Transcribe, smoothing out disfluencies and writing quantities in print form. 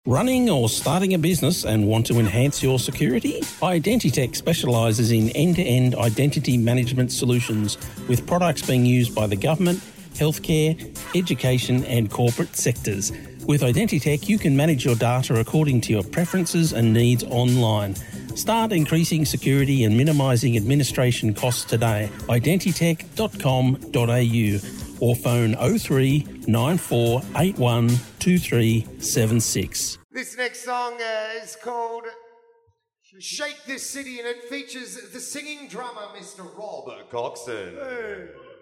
Running or starting a business and want to enhance your security? Identitech specialises in end-to-end identity management solutions with products being used by the government, healthcare, education and corporate sectors. With Identitech, you can manage your data according to your preferences and needs online. Start increasing security and minimising administration costs today. Identitech.com.au or phone 03 9481 2376. This next song is called Shake This City, and it features the singing drummer, Mr. Rob Coxon. Hey.